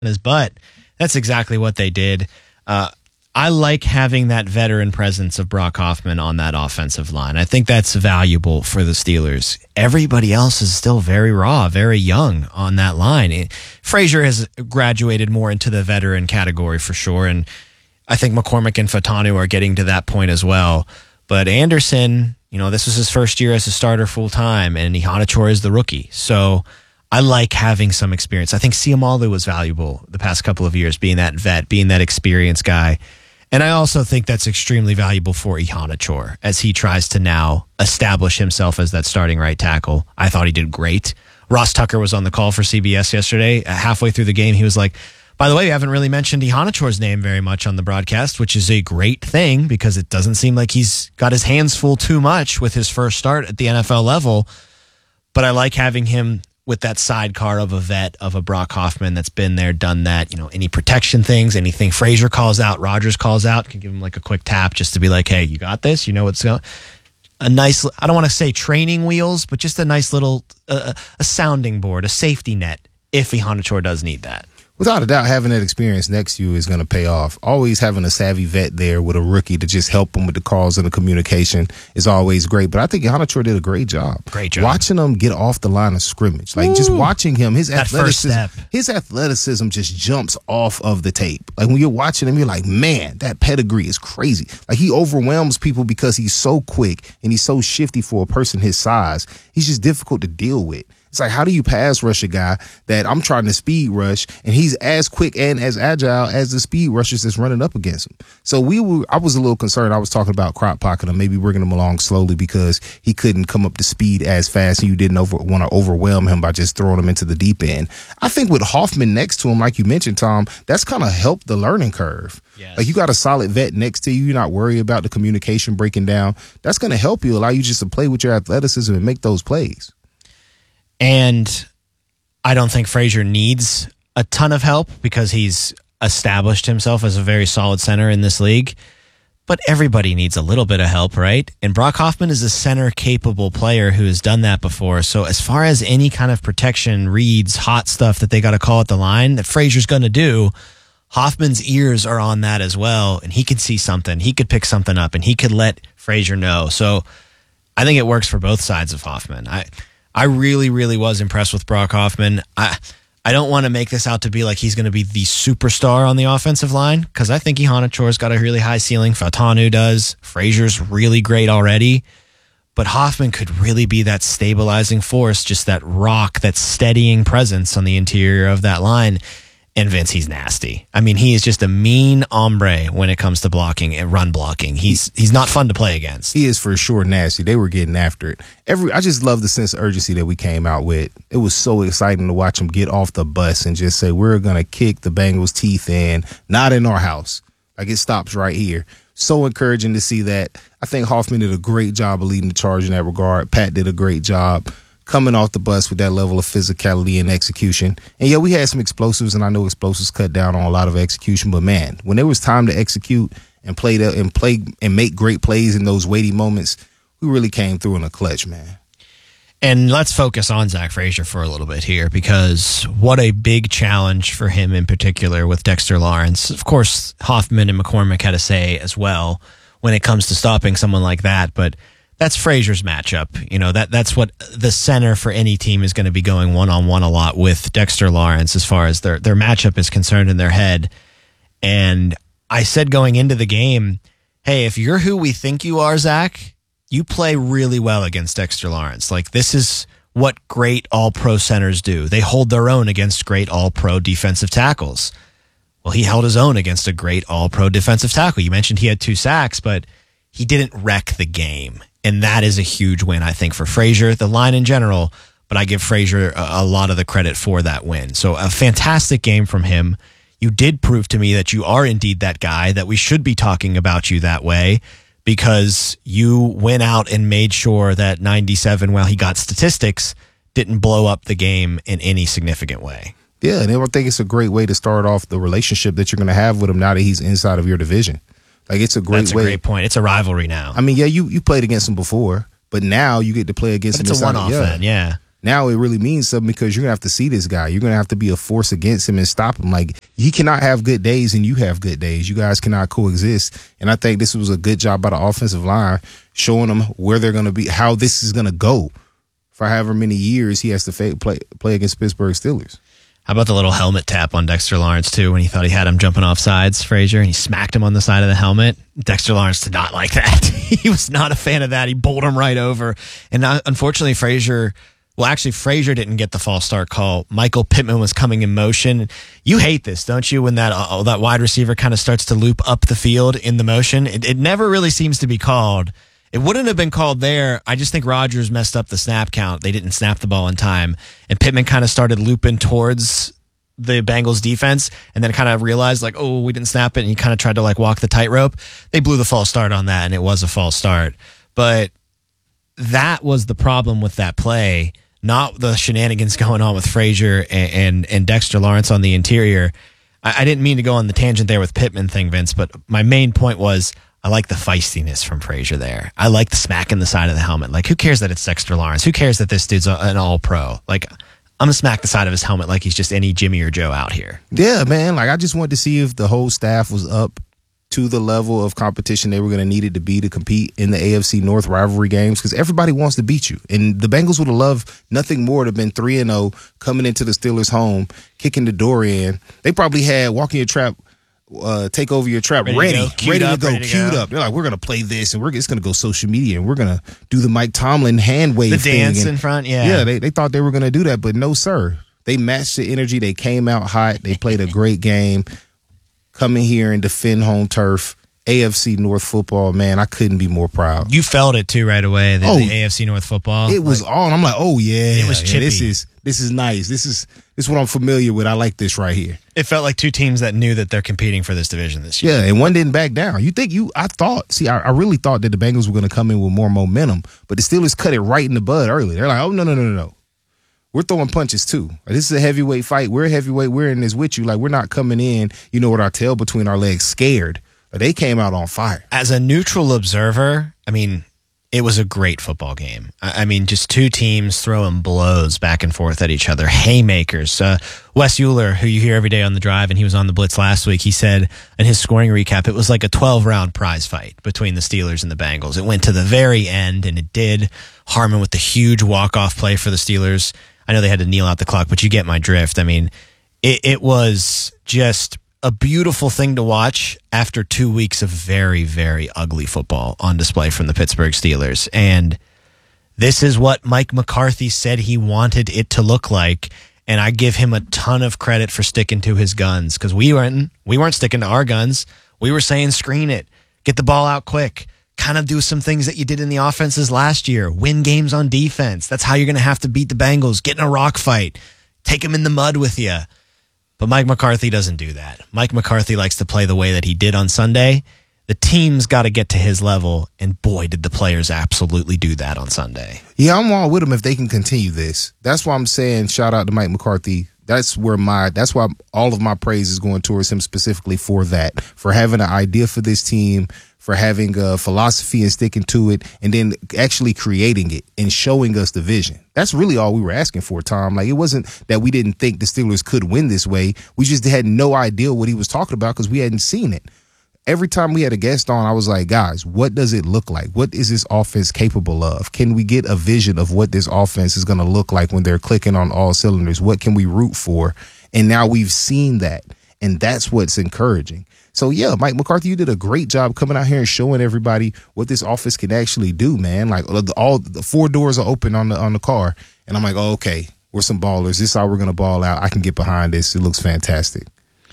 his butt. That's exactly what they did. I like having that veteran presence of Brock Hoffman on that offensive line. I think that's valuable for the Steelers. Everybody else is still very raw, very young on that line. Frazier has graduated more into the veteran category for sure, and I think McCormick and Fatanu are getting to that point as well. But Anderson, this was his first year as a starter full-time, and Iheanacho is the rookie. So I like having some experience. I think Siamalu was valuable the past couple of years, being that vet, being that experienced guy. And I also think that's extremely valuable for Iheanacho as he tries to now establish himself as that starting right tackle. I thought he did great. Ross Tucker was on the call for CBS yesterday. Halfway through the game, he was like, by the way, we haven't really mentioned Iheanacho's name very much on the broadcast, which is a great thing because it doesn't seem like he's got his hands full too much with his first start at the NFL level. But I like having him with that sidecar of a vet, of a Brock Hoffman that's been there, done that. Any protection things, anything Frazier calls out, Rodgers calls out, can give him like a quick tap just to be like, hey, you got this? You know what's going. A nice, I don't want to say training wheels, but just a nice little a sounding board, a safety net if Iheanacho does need that. Without a doubt, having that experience next to you is going to pay off. Always having a savvy vet there with a rookie to just help him with the calls and the communication is always great. But I think Iheanacho did a great job. Great job. Watching him get off the line of scrimmage. Like, just watching him, his athleticism just jumps off of the tape. Like, when you're watching him, you're like, man, that pedigree is crazy. Like, he overwhelms people because he's so quick and he's so shifty for a person his size. He's just difficult to deal with. It's like, how do you pass rush a guy that I'm trying to speed rush, and he's as quick and as agile as the speed rushers that's running up against him? So I was a little concerned. I was talking about Crop Pocket and maybe bringing him along slowly because he couldn't come up to speed as fast, and you didn't want to overwhelm him by just throwing him into the deep end. I think with Hoffman next to him, like you mentioned, Tom, that's kind of helped the learning curve. Yes. Like, you got a solid vet next to you. You're not worried about the communication breaking down. That's going to help you, allow you just to play with your athleticism and make those plays. And I don't think Frazier needs a ton of help because he's established himself as a very solid center in this league. But everybody needs a little bit of help, right? And Brock Hoffman is a center-capable player who has done that before. So as far as any kind of protection, reads, hot stuff that they got to call at the line that Frazier's going to do, Hoffman's ears are on that as well, and he could see something. He could pick something up, and he could let Frazier know. So I think it works for both sides of Hoffman. I really, really was impressed with Brock Hoffman. I don't want to make this out to be like he's going to be the superstar on the offensive line because I think Iheanacho's got a really high ceiling. Fatanu does. Frazier's really great already. But Hoffman could really be that stabilizing force, just that rock, that steadying presence on the interior of that line. And Vince, he's nasty. I mean, he is just a mean hombre when it comes to blocking and run blocking. He's not fun to play against. He is for sure nasty. They were getting after it. I just love the sense of urgency that we came out with. It was so exciting to watch him get off the bus and just say, we're going to kick the Bengals' teeth in, not in our house. Like, it stops right here. So encouraging to see that. I think Hoffman did a great job of leading the charge in that regard. Pat did a great job coming off the bus with that level of physicality and execution. And yeah, we had some explosives, and I know explosives cut down on a lot of execution, but man, when there was time to execute and play and make great plays in those weighty moments, we really came through in a clutch, man. And let's focus on Zach Frazier for a little bit here, because what a big challenge for him in particular with Dexter Lawrence. Of course, Hoffman and McCormick had a say as well when it comes to stopping someone like that, but that's Frazier's matchup. That's what the center for any team is going to be going one-on-one a lot with Dexter Lawrence as far as their matchup is concerned in their head. And I said going into the game, hey, if you're who we think you are, Zach, you play really well against Dexter Lawrence. Like, this is what great all-pro centers do. They hold their own against great all-pro defensive tackles. Well, he held his own against a great all-pro defensive tackle. You mentioned he had 2 sacks, but he didn't wreck the game. And that is a huge win, I think, for Frazier, the line in general, but I give Frazier a lot of the credit for that win. So a fantastic game from him. You did prove to me that you are indeed that guy, that we should be talking about you that way, because you went out and made sure that 97, while he got statistics, didn't blow up the game in any significant way. Yeah, and I think it's a great way to start off the relationship that you're going to have with him now that he's inside of your division. Like, it's a great way. That's a great point. It's a rivalry now. I mean, yeah, you played against him before, but now you get to play against him. It's a one-off then, yeah. now it really means something because you're going to have to see this guy. You're going to have to be a force against him and stop him. Like, he cannot have good days and you have good days. You guys cannot coexist. And I think this was a good job by the offensive line, showing them where they're going to be, how this is going to go for however many years he has to play against Pittsburgh Steelers. How about the little helmet tap on Dexter Lawrence, too, when he thought he had him jumping off sides, Frazier, and he smacked him on the side of the helmet? Dexter Lawrence did not like that. He was not a fan of that. He bowled him right over. And unfortunately, Frazier didn't get the false start call. Michael Pittman was coming in motion. You hate this, don't you, when that wide receiver kind of starts to loop up the field in the motion? It never really seems to be called. It wouldn't have been called there. I just think Rodgers messed up the snap count. They didn't snap the ball in time. And Pittman kind of started looping towards the Bengals defense and then kind of realized, like, oh, we didn't snap it. And he kind of tried to, like, walk the tightrope. They blew the false start on that, and it was a false start. But that was the problem with that play, not the shenanigans going on with Frazier and Dexter Lawrence on the interior. I didn't mean to go on the tangent there with Pittman thing, Vince, but my main point was I like the feistiness from Frazier there. I like the smack in the side of the helmet. Like, who cares that it's Dexter Lawrence? Who cares that this dude's an all-pro? Like, I'm going to smack the side of his helmet like he's just any Jimmy or Joe out here. Yeah, man. Like, I just wanted to see if the whole staff was up to the level of competition they were going to need it to be to compete in the AFC North rivalry games, because everybody wants to beat you. And the Bengals would have loved nothing more to have been 3-0 coming into the Steelers' home, kicking the door in. They probably had Walk in Your Trap, Take Over Your Trap ready to go, queued up. They're like, we're going to play this, and it's going to go social media, and we're going to do the Mike Tomlin hand wave the dance in front, Yeah, they thought they were going to do that, but no, sir. They matched the energy. They came out hot. They played a great game. Come in here and defend home turf. AFC North football, man, I couldn't be more proud. You felt it too right away, the AFC North football. It was on. I'm like, oh yeah. It was chippy. This is nice. This is what I'm familiar with. I like this right here. It felt like two teams that knew that they're competing for this division this year. Yeah, and one didn't back down. I really thought that the Bengals were going to come in with more momentum, but the Steelers cut it right in the bud early. They're like, oh, no. We're throwing punches too. This is a heavyweight fight. We're a heavyweight. We're in this with you. Like, we're not coming in, with our tail between our legs, scared. But they came out on fire. As a neutral observer, I mean, it was a great football game. I mean, just two teams throwing blows back and forth at each other, haymakers. Wes Euler, who you hear every day on the drive, and he was on the Blitz last week, he said in his scoring recap, it was like a 12-round prize fight between the Steelers and the Bengals. It went to the very end, and it did. Harmon with the huge walk-off play for the Steelers. I know they had to kneel out the clock, but you get my drift. I mean, it was just a beautiful thing to watch after 2 weeks of very, very ugly football on display from the Pittsburgh Steelers. And this is what Mike McCarthy said he wanted it to look like. And I give him a ton of credit for sticking to his guns, because we weren't sticking to our guns. We were saying screen it, get the ball out quick, kind of do some things that you did in the offenses last year, win games on defense. That's how you're going to have to beat the Bengals, get in a rock fight, take them in the mud with you. But Mike McCarthy doesn't do that. Mike McCarthy likes to play the way that he did on Sunday. The team's got to get to his level, and boy, did the players absolutely do that on Sunday. Yeah, I'm all with them if they can continue this. That's why I'm saying shout out to Mike McCarthy. That's why all of my praise is going towards him specifically for that, for having an idea for this team, for having a philosophy and sticking to it, and then actually creating it and showing us the vision. That's really all we were asking for, Tom. Like, it wasn't that we didn't think the Steelers could win this way. We just had no idea what he was talking about because we hadn't seen it. Every time we had a guest on, I was like, guys, what does it look like? What is this offense capable of? Can we get a vision of what this offense is going to look like when they're clicking on all cylinders? What can we root for? And now we've seen that, and that's what's encouraging. So, yeah, Mike McCarthy, you did a great job coming out here and showing everybody what this offense can actually do, man. Like, all the four doors are open on the car, and I'm like, oh, okay, we're some ballers. This is how we're going to ball out. I can get behind this. It looks fantastic.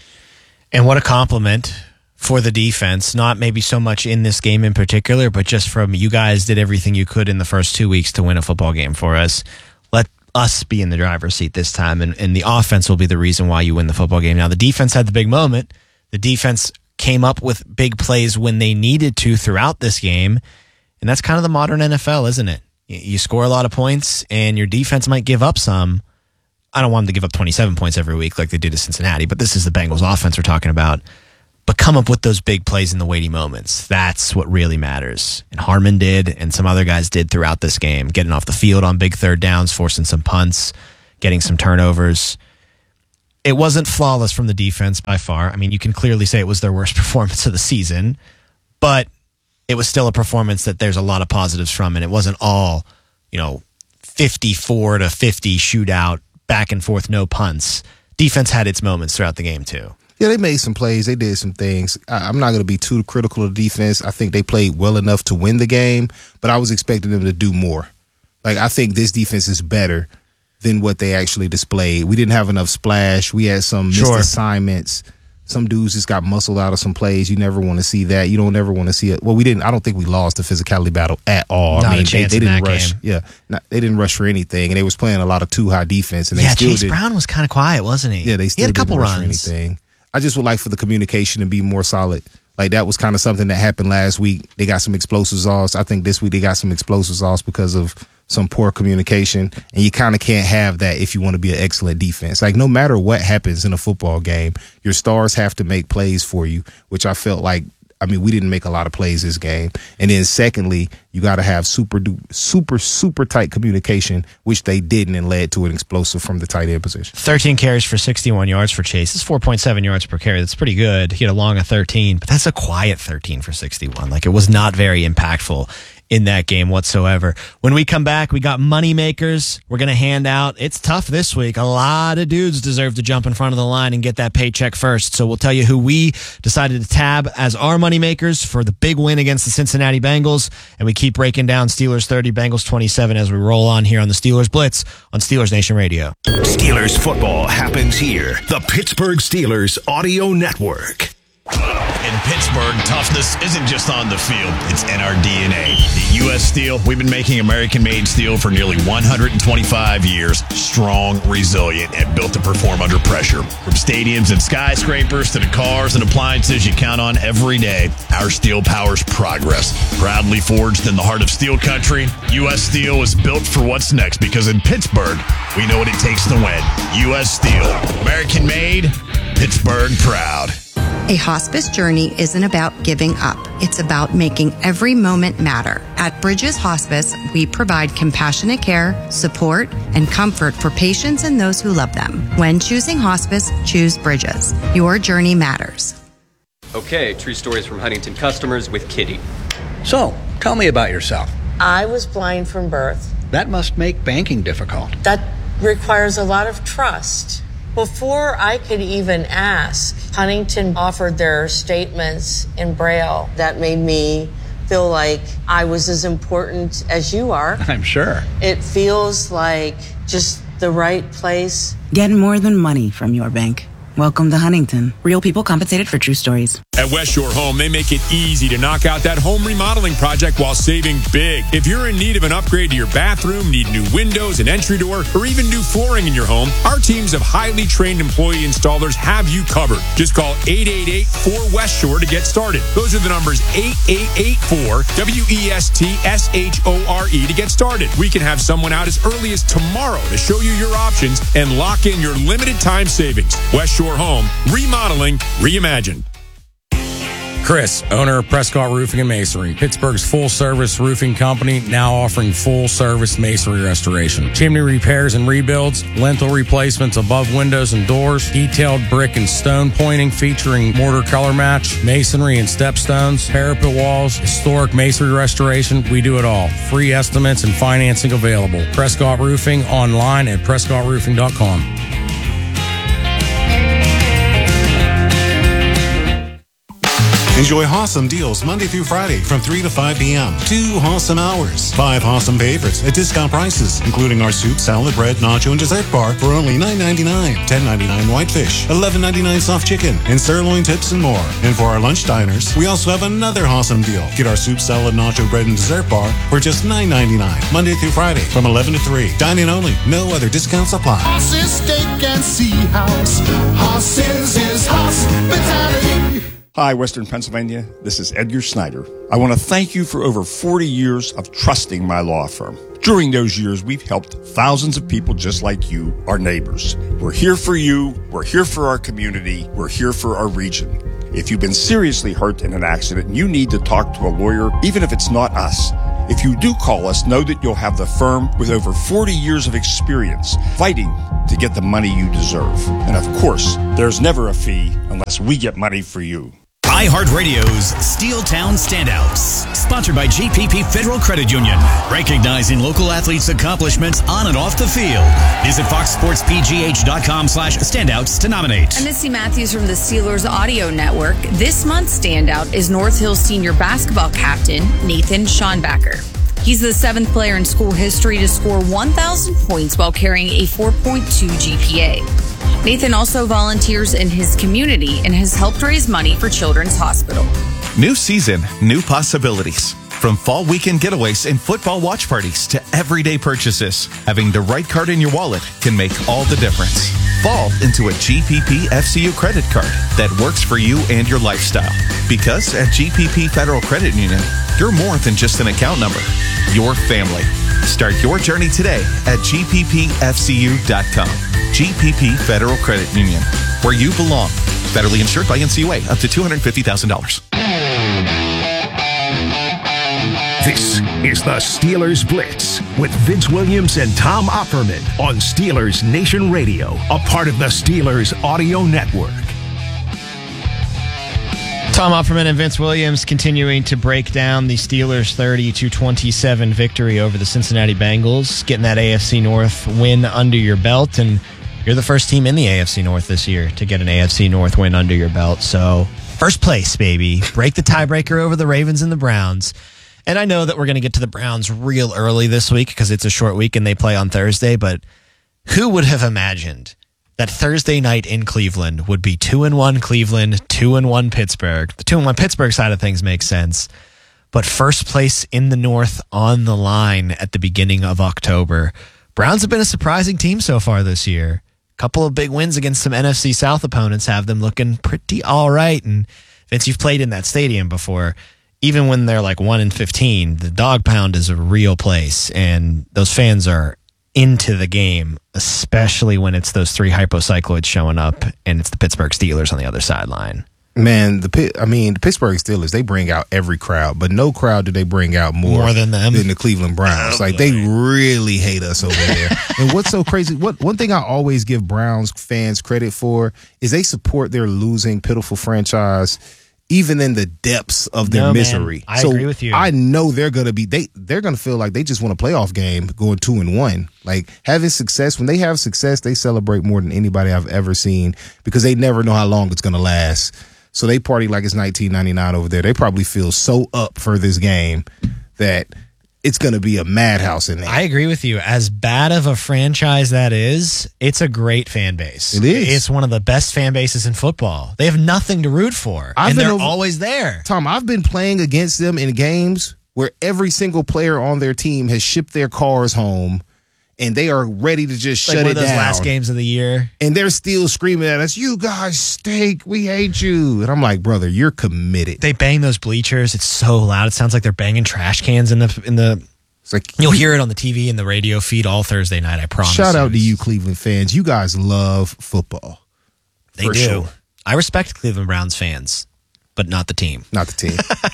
And what a compliment for the defense, not maybe so much in this game in particular, but just from you guys did everything you could in the first 2 weeks to win a football game for us. Let us be in the driver's seat this time, and the offense will be the reason why you win the football game. Now, the defense had the big moment. The defense came up with big plays when they needed to throughout this game, and that's kind of the modern NFL, isn't it? You score a lot of points, and your defense might give up some. I don't want them to give up 27 points every week like they did to Cincinnati, but this is the Bengals offense we're talking about. but come up with those big plays in the weighty moments. That's what really matters. And Harmon did, and some other guys did throughout this game, getting off the field on big third downs, forcing some punts, getting some turnovers. It wasn't flawless from the defense by far. I mean, you can clearly say it was their worst performance of the season, but it was still a performance that there's a lot of positives from, and it wasn't all, 54-50 shootout, back and forth, no punts. Defense had its moments throughout the game, too. Yeah, they made some plays. They did some things. I'm not going to be too critical of the defense. I think they played well enough to win the game, but I was expecting them to do more. Like, I think this defense is better than what they actually displayed. We didn't have enough splash. We had some missed assignments. Some dudes just got muscled out of some plays. You never want to see that. You don't ever want to see it. Well, we didn't. I don't think we lost the physicality battle at all. Not a chance they in didn't that rush. game. Yeah, they didn't rush for anything, and they was playing a lot of too high defense. And they still Chase Brown was kind of quiet, wasn't he? Yeah, they still he had a couple didn't rush runs. for anything. I just would like for the communication to be more solid. Like, that was kind of something that happened last week. They got some explosives off. I think this week they got some explosives off because of some poor communication. And you kind of can't have that if you want to be an excellent defense. Like, no matter what happens in a football game, your stars have to make plays for you, which I felt like, we didn't make a lot of plays this game. And then secondly, you got to have super tight communication, which they didn't, and led to an explosive from the tight end position. 13 carries for 61 yards for Chase. That's 4.7 yards per carry. That's pretty good. He had a long of 13, but that's a quiet 13 for 61. Like, it was not very impactful in that game whatsoever. When we come back, we got money makers. We're going to hand out. It's tough this week. A lot of dudes deserve to jump in front of the line and get that paycheck first. So we'll tell you who we decided to tab as our money makers for the big win against the Cincinnati Bengals. And we keep breaking down Steelers 30, Bengals 27 as we roll on here on the Steelers Blitz on Steelers Nation Radio. Steelers football happens here. The Pittsburgh Steelers Audio Network. In Pittsburgh, toughness isn't just on the field, it's in our DNA. At U.S. Steel, we've been making American-made steel for nearly 125 years, strong, resilient, and built to perform under pressure. From stadiums and skyscrapers to the cars and appliances you count on every day, our steel powers progress. Proudly forged in the heart of steel country, U.S. Steel is built for what's next because in Pittsburgh, we know what it takes to win. U.S. Steel, American-made, Pittsburgh proud. A hospice journey isn't about giving up. It's about making every moment matter. At Bridges Hospice, we provide compassionate care, support, and comfort for patients and those who love them. When choosing hospice, choose Bridges. Your journey matters. Okay, true stories from Huntington customers with Kitty. So, tell me about yourself. I was blind from birth. That must make banking difficult. That requires a lot of trust. Before I could even ask, Huntington offered their statements in Braille. That made me feel like I was as important as you are. I'm sure. It feels like just the right place. Get more than money from your bank. Welcome to Huntington. Real people compensated for true stories. At West Shore Home, they make it easy to knock out that home remodeling project while saving big. If you're in need of an upgrade to your bathroom, need new windows, an entry door, or even new flooring in your home, our teams of highly trained employee installers have you covered. Just call 888-4West Shore to get started. Those are the numbers 8884-WESTSHORE to get started. We can have someone out as early as tomorrow to show you your options and lock in your limited time savings. West Shore Home, remodeling, reimagined. Chris, owner of Prescott Roofing and Masonry, Pittsburgh's full-service roofing company, now offering full-service masonry restoration. Chimney repairs and rebuilds, lintel replacements above windows and doors, detailed brick and stone pointing featuring mortar color match, masonry and stepstones, parapet walls, historic masonry restoration. We do it all. Free estimates and financing available. Prescott Roofing online at PrescottRoofing.com. Enjoy Hossam deals Monday through Friday from 3 to 5 p.m. 2 Hossam hours. 5 Hossam favorites at discount prices, including our soup, salad, bread, nacho, and dessert bar for only $9.99. $10.99 whitefish, $11.99 soft chicken, and sirloin tips and more. And for our lunch diners, we also have another Hossam deal. Get our soup, salad, nacho, bread, and dessert bar for just $9.99. Monday through Friday from 11 to 3. Dine-in only. No other discounts apply. Hoss's Steak and Sea House. Hoss's is hospitality. Hi, Western Pennsylvania. This is Edgar Snyder. I want to thank you for over 40 years of trusting my law firm. During those years, we've helped thousands of people just like you, our neighbors. We're here for you. We're here for our community. We're here for our region. If you've been seriously hurt in an accident and you need to talk to a lawyer, even if it's not us, if you do call us, know that you'll have the firm with over 40 years of experience fighting to get the money you deserve. And of course, there's never a fee unless we get money for you. iHeartRadio's Steeltown Standouts, sponsored by GPP Federal Credit Union, recognizing local athletes' accomplishments on and off the field. Visit foxsportspgh.com/standouts to nominate. I'm Missy Matthews from the Steelers Audio Network. This month's standout is North Hills senior basketball captain Nathan Schonbacher. He's the 7th player in school history to score 1,000 points while carrying a 4.2 GPA. Nathan also volunteers in his community and has helped raise money for Children's Hospital. New season, new possibilities. From fall weekend getaways and football watch parties to everyday purchases, having the right card in your wallet can make all the difference. Fall into a GPP FCU credit card that works for you and your lifestyle. Because at GPP Federal Credit Union, you're more than just an account number. Your family. Start your journey today at gppfcu.com. GPP Federal Credit Union, where you belong. Federally insured by NCUA, up to $250,000. This is the Steelers Blitz with Vince Williams and Tom Opperman on Steelers Nation Radio, a part of the Steelers Audio Network. Tom Opperman and Vince Williams continuing to break down the Steelers' 30-27 victory over the Cincinnati Bengals, getting that AFC North win under your belt, and you're the first team in the AFC North this year to get an AFC North win under your belt. So, first place, baby. Break the tiebreaker over the Ravens and the Browns. And I know that we're going to get to the Browns real early this week because it's a short week and they play on Thursday, but who would have imagined that Thursday night in Cleveland would be 2-1 Cleveland, 2-1 Pittsburgh? The 2-1 Pittsburgh side of things makes sense, but first place in the North on the line at the beginning of October. Browns have been a surprising team so far this year. Couple of big wins against some NFC South opponents have them looking pretty all right. And Vince, you've played in that stadium before. Even when they're like 1-15, the dog pound is a real place, and those fans are into the game, especially when it's those 3 hypocycloids showing up and it's the Pittsburgh Steelers on the other sideline. Man, the Pittsburgh Steelers, they bring out every crowd, but no crowd do they bring out more than them, than the Cleveland Browns. They really hate us over there. And what's so crazy, one thing I always give Browns fans credit for is they support their losing, pitiful franchise, even in the depths of their misery. I agree with you. I know they're gonna feel like they just want a playoff game going 2-1. Like, having success, when they have success, they celebrate more than anybody I've ever seen because they never know how long it's gonna last. So they party like it's 1999 over there. They probably feel so up for this game that it's going to be a madhouse in there. I agree with you. As bad of a franchise that is, it's a great fan base. It is. It's one of the best fan bases in football. They have nothing to root for, and they're always there. Tom, I've been playing against them in games where every single player on their team has shipped their cars home, and they are ready to just shut it down. One of those last games of the year. And they're still screaming at us, "You guys stink. We hate you." And I'm like, brother, you're committed. They bang those bleachers. It's so loud. It sounds like they're banging trash cans in the. It's like, you'll hear it on the TV and the radio feed all Thursday night, I promise. Shout out to you, Cleveland fans. You guys love football. They do. Sure. I respect Cleveland Browns fans, but not the team. Not the team.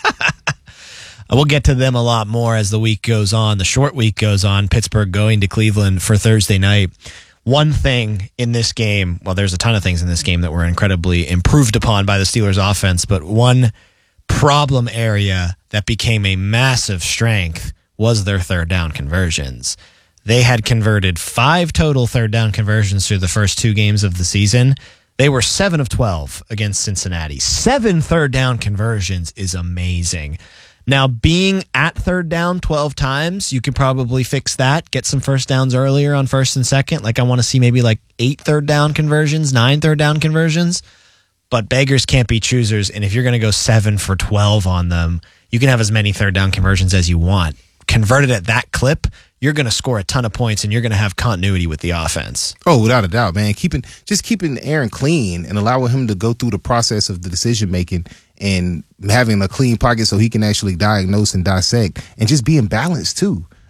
We'll get to them a lot more as the week goes on. The short week goes on. Pittsburgh going to Cleveland for Thursday night. One thing in this game, well, there's a ton of things in this game that were incredibly improved upon by the Steelers offense, but one problem area that became a massive strength was their third down conversions. They had converted 5 total third down conversions through the first 2 games of the season. They were 7 of 12 against Cincinnati. 7 third down conversions is amazing. Now, being at third down 12 times, you could probably fix that, get some first downs earlier on first and second. Like, I want to see maybe like 8 third down conversions, 9 third down conversions. But beggars can't be choosers, and if you're going to go 7 for 12 on them, you can have as many third down conversions as you want. Converted at that clip, you're going to score a ton of points, and you're going to have continuity with the offense. Oh, without a doubt, man. Keeping Aaron clean and allowing him to go through the process of the decision-making and having a clean pocket so he can actually diagnose and dissect and just being balanced, too.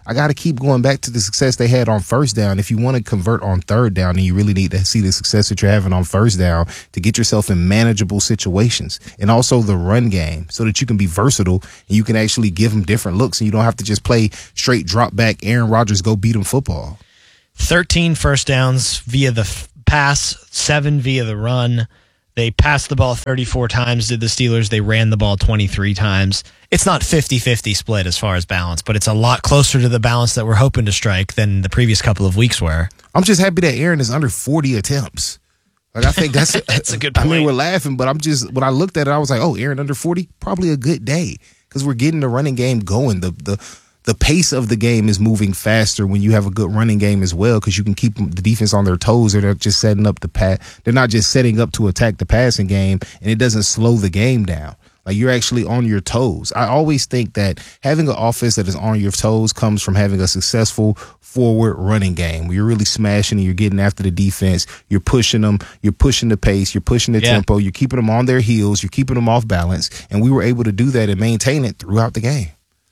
I got to keep going back to the success they had on first down. If you want to convert on third down, then you really need to see the success that you're having on first down to get yourself in manageable situations. And also the run game so that you can be versatile and you can actually give them different looks and you don't have to just play straight drop back Aaron Rodgers, go beat them football. 13 first downs via the pass, 7 via the run. They passed the ball 34 times, did the Steelers. They ran the ball 23 times. It's not 50-50 split as far as balance, but it's a lot closer to the balance that we're hoping to strike than the previous couple of weeks were. I'm just happy that Aaron is under 40 attempts. Like, I think that's that's a good point. I mean, we're laughing, but when I looked at it, I was like, oh, Aaron under 40? Probably a good day because we're getting the running game going. The pace of the game is moving faster when you have a good running game as well because you can keep the defense on their toes. They're not just setting up they're not just setting up to attack the passing game, and it doesn't slow the game down. Like, you're actually on your toes. I always think that having an offense that is on your toes comes from having a successful forward running game where you're really smashing and you're getting after the defense. You're pushing them. You're pushing the pace. You're pushing the tempo. You're keeping them on their heels. You're keeping them off balance. And we were able to do that and maintain it throughout the game.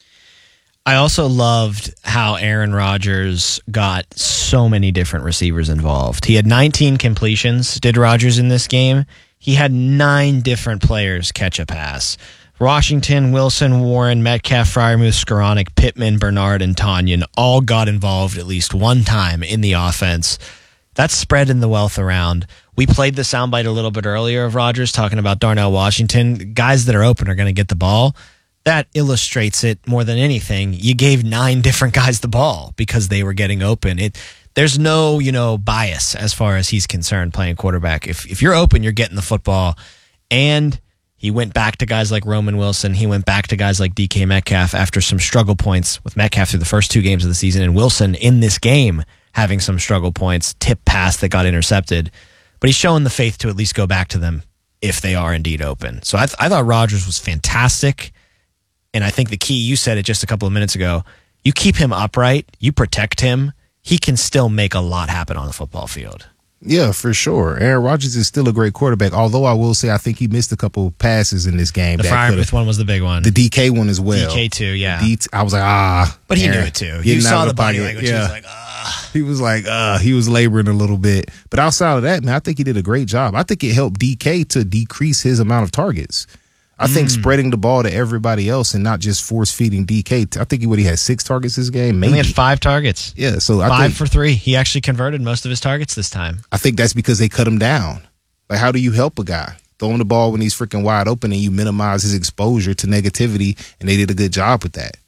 I also loved how Aaron Rodgers got so many different receivers involved. He had 19 completions, did Rodgers, in this game. He had 9 different players catch a pass. Washington, Wilson, Warren, Metcalf, Freiermuth, Skoranek, Pittman, Bernard, and Tonyan all got involved at least one time in the offense. That's spreading the wealth around. We played the soundbite a little bit earlier of Rodgers talking about Darnell Washington. Guys that are open are going to get the ball. That illustrates it more than anything. You gave 9 different guys the ball because they were getting open. There's no, bias as far as he's concerned playing quarterback. If you're open, you're getting the football. And he went back to guys like Roman Wilson. He went back to guys like DK Metcalf after some struggle points with Metcalf through the first 2 games of the season, and Wilson in this game having some struggle points, tip pass that got intercepted. But he's showing the faith to at least go back to them if they are indeed open. So I thought Rodgers was fantastic. And I think the key, you said it just a couple of minutes ago, you keep him upright, you protect him, he can still make a lot happen on the football field. Yeah, for sure. Aaron Rodgers is still a great quarterback, although I will say I think he missed a couple passes in this game. The Freiermuth one was the big one. The DK one as well. DK too, yeah. I was like, But he knew it too. You saw the body language. Yeah. He was like, He was like, he was laboring a little bit. But outside of that, man, I think he did a great job. I think it helped DK to decrease his amount of targets. I think spreading the ball to everybody else and not just force-feeding DK. I think he had 6 targets this game. Maybe. He had 5 targets. Yeah, so 5 for 3. He actually converted most of his targets this time. I think that's because they cut him down. Like, how do you help a guy? Throw him the ball when he's freaking wide open and you minimize his exposure to negativity, and they did a good job with that.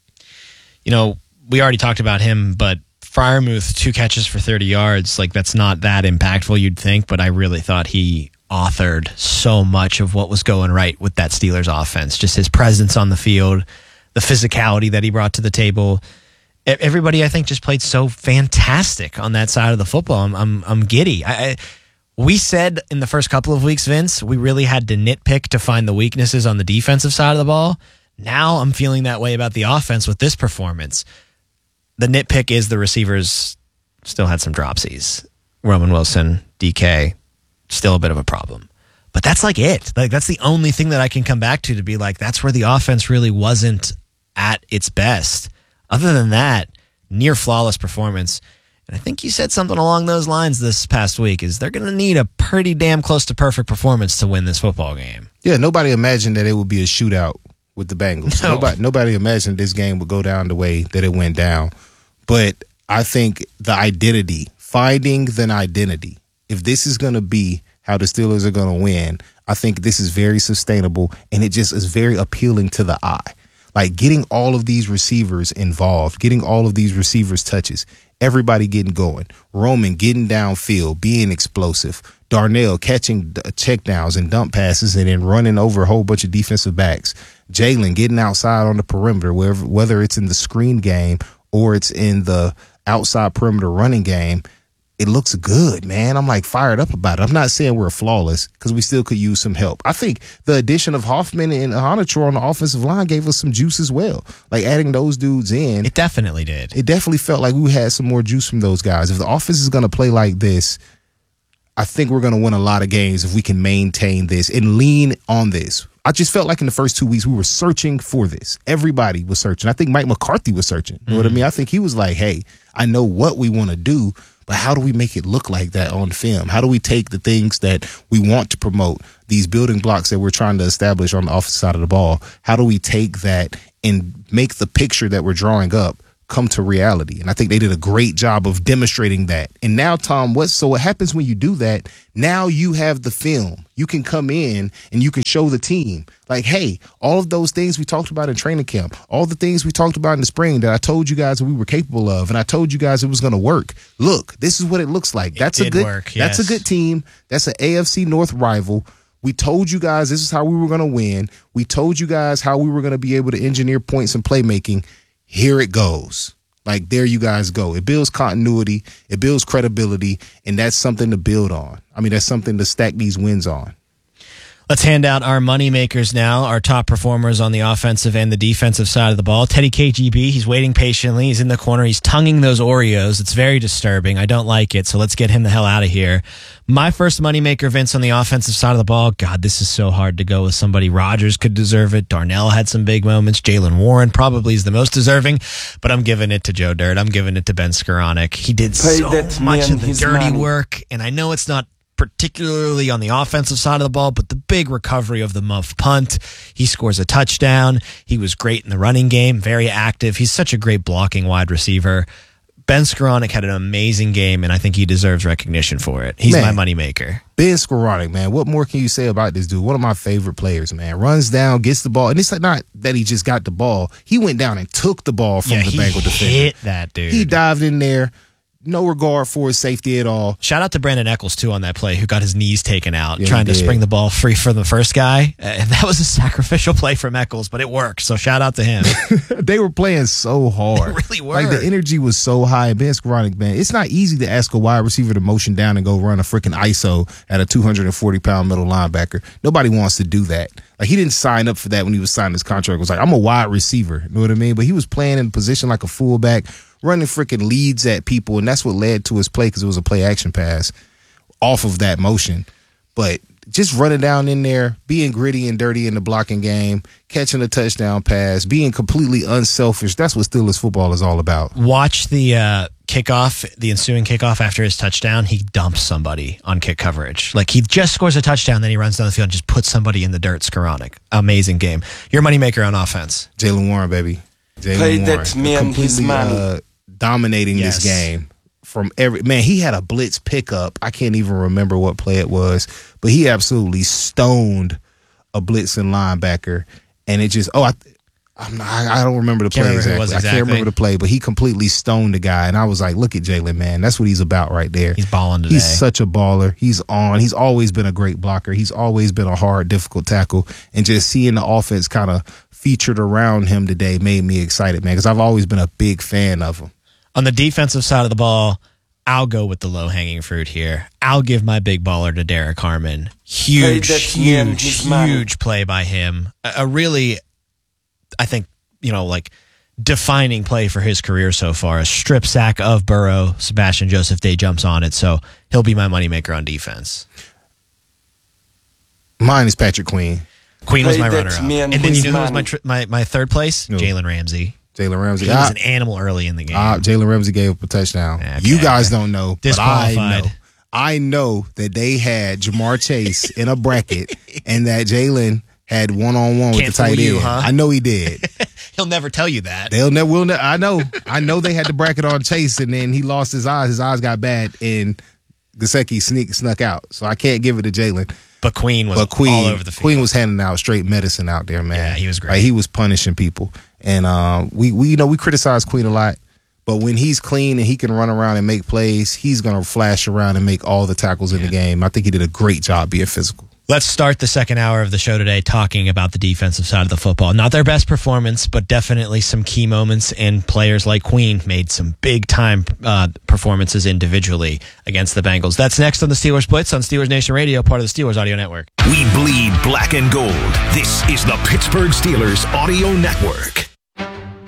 We already talked about him, but Freiermuth, 2 catches for 30 yards. Like, that's not that impactful, you'd think, but I really thought he authored so much of what was going right with that Steelers offense. Just his presence on the field, the physicality that he brought to the table. Everybody, I think, just played so fantastic on that side of the football. I'm giddy. We said in the first couple of weeks, Vince, we really had to nitpick to find the weaknesses on the defensive side of the ball. Now I'm feeling that way about the offense with this performance. The nitpick is the receivers still had some dropsies. Roman Wilson, DK, still a bit of a problem. But that's like it. Like, that's the only thing that I can come back to be like, that's where the offense really wasn't at its best. Other than that, near flawless performance. And I think you said something along those lines this past week, is they're going to need a pretty damn close to perfect performance to win this football game. Yeah, nobody imagined that it would be a shootout with the Bengals. No. Nobody imagined this game would go down the way that it went down. But I think the identity, finding the identity, if this is going to be how the Steelers are going to win, I think this is very sustainable, and it just is very appealing to the eye. Like, getting all of these receivers involved, getting all of these receivers touches, everybody getting going. Roman getting downfield, being explosive. Darnell catching checkdowns and dump passes and then running over a whole bunch of defensive backs. Jalen getting outside on the perimeter, whether it's in the screen game or it's in the outside perimeter running game. It looks good, man. I'm like fired up about it. I'm not saying we're flawless because we still could use some help. I think the addition of Hoffman and Honachor on the offensive line gave us some juice as well. Like, adding those dudes in. It definitely did. It definitely felt like we had some more juice from those guys. If the offense is going to play like this, I think we're going to win a lot of games if we can maintain this and lean on this. I just felt like in the first 2 weeks we were searching for this. Everybody was searching. I think Mike McCarthy was searching. You know what I mean? I think he was like, hey, I know what we want to do, but how do we make it look like that on film? How do we take the things that we want to promote, these building blocks that we're trying to establish on the offensive side of the ball? How do we take that and make the picture that we're drawing up come to reality? And I think they did a great job of demonstrating that. And now, Tom, what happens when you do that? Now you have the film. You can come in and you can show the team, like, hey, all of those things we talked about in training camp, all the things we talked about in the spring that I told you guys we were capable of, and I told you guys it was going to work. Look, this is what it looks like. That's a good team. That's an AFC North rival. We told you guys this is how we were going to win. We told you guys how we were going to be able to engineer points and playmaking. Here it goes. Like, there you guys go. It builds continuity. It builds credibility. And that's something to build on. I mean, that's something to stack these wins on. Let's hand out our money makers now, our top performers on the offensive and the defensive side of the ball. Teddy KGB, he's waiting patiently. He's in the corner. He's tonguing those Oreos. It's very disturbing. I don't like it, so let's get him the hell out of here. My first money maker, Vince, on the offensive side of the ball. God, this is so hard to go with somebody. Rodgers could deserve it. Darnell had some big moments. Jaylen Warren probably is the most deserving, but I'm giving it to Joe Dirt. I'm giving it to Ben Skoranek. He did so much of the dirty work, and I know it's not particularly on the offensive side of the ball, but the big recovery of the muff punt. He scores a touchdown. He was great in the running game, very active. He's such a great blocking wide receiver. Ben Skoranek had an amazing game, and I think he deserves recognition for it. He's my moneymaker. Ben Skoranek, man, what more can you say about this dude? One of my favorite players, man. Runs down, gets the ball, and it's like not that he just got the ball. He went down and took the ball from the Bengal defender. He hit that dude. He dived in there. No regard for his safety at all. Shout out to Brandon Eccles, too, on that play, who got his knees taken out, trying to spring the ball free for the first guy. And that was a sacrificial play from Eccles, but it worked. So shout out to him. They were playing so hard. They really were. Like, the energy was so high. Ben Skoranek, man, it's not easy to ask a wide receiver to motion down and go run a freaking ISO at a 240-pound middle linebacker. Nobody wants to do that. Like, he didn't sign up for that when he was signing his contract. It was like, I'm a wide receiver. You know what I mean? But he was playing in a position like a fullback, running freaking leads at people, and that's what led to his play because it was a play-action pass off of that motion. But just running down in there, being gritty and dirty in the blocking game, catching a touchdown pass, being completely unselfish, that's what Steelers football is all about. Watch the kickoff, the ensuing kickoff after his touchdown. He dumps somebody on kick coverage. Like, he just scores a touchdown, then he runs down the field and just puts somebody in the dirt. Skoranek. Amazing game. Your moneymaker on offense. Jaylen Warren, baby. Jaylen Warren. Completely dominating this game. From he had a blitz pickup. I can't even remember what play it was, but he absolutely stoned a blitzing linebacker, and it just I don't remember the play exactly. I can't remember the play, but he completely stoned the guy, and I was like, look at Jaylen, man, that's what he's about right there. He's balling today. He's such a baller. He's on. He's always been a great blocker. He's always been a hard, difficult tackle, and just seeing the offense kind of featured around him today made me excited, man, because I've always been a big fan of him. On the defensive side of the ball, I'll go with the low-hanging fruit here. I'll give my big baller to Derek Harmon. Huge play by him. A really, I think, defining play for his career so far. A strip sack of Burrow. Sebastian Joseph Day jumps on it, so he'll be my moneymaker on defense. Mine is Patrick Queen. Queen was my runner-up. And then you know who was my third place? No. Jalen Ramsey. Jalen Ramsey. He was an animal early in the game. Jalen Ramsey gave up a touchdown. Okay, you guys don't know, but I know that they had Jamar Chase in a bracket and that Jalen had one-on-one with the tight end. Huh? I know he did. He'll never tell you that. I know they had the bracket on Chase, and then he lost his eyes. His eyes got bad, and Gesicki snuck out. So I can't give it to Jalen. But Queen was all over the field. Queen was handing out straight medicine out there, man. Yeah, he was great. Like, he was punishing people. And we criticize Queen a lot, but when he's clean and he can run around and make plays, he's going to flash around and make all the tackles in the game. I think he did a great job being physical. Let's start the second hour of the show today talking about the defensive side of the football. Not their best performance, but definitely some key moments, and players like Queen made some big-time performances individually against the Bengals. That's next on the Steelers Blitz on Steelers Nation Radio, part of the Steelers Audio Network. We bleed black and gold. This is the Pittsburgh Steelers Audio Network.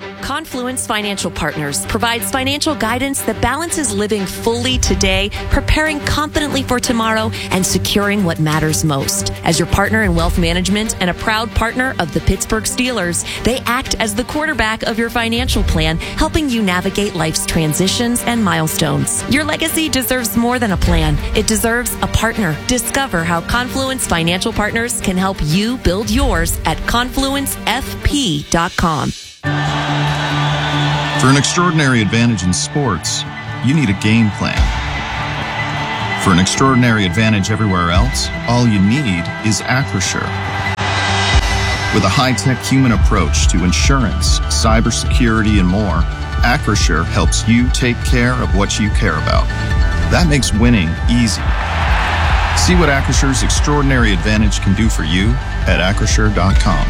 Confluence Financial Partners provides financial guidance that balances living fully today, preparing confidently for tomorrow, and securing what matters most. As your partner in wealth management and a proud partner of the Pittsburgh Steelers, they act as the quarterback of your financial plan, helping you navigate life's transitions and milestones. Your legacy deserves more than a plan. It deserves a partner. Discover how Confluence Financial Partners can help you build yours at confluencefp.com. For an extraordinary advantage in sports, you need a game plan. For an extraordinary advantage everywhere else, all you need is Acrisure. With a high-tech human approach to insurance, cybersecurity, and more, Acrisure helps you take care of what you care about. That makes winning easy. See what Acrisure's extraordinary advantage can do for you at Acrisure.com.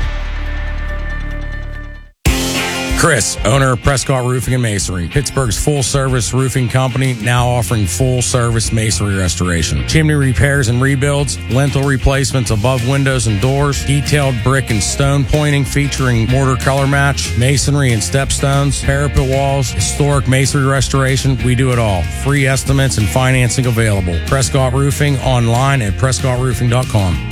Chris, owner of Prescott Roofing and Masonry, Pittsburgh's full-service roofing company, now offering full-service masonry restoration. Chimney repairs and rebuilds, lintel replacements above windows and doors, detailed brick and stone pointing featuring mortar color match, masonry and stepstones, parapet walls, historic masonry restoration. We do it all. Free estimates and financing available. Prescott Roofing online at PrescottRoofing.com.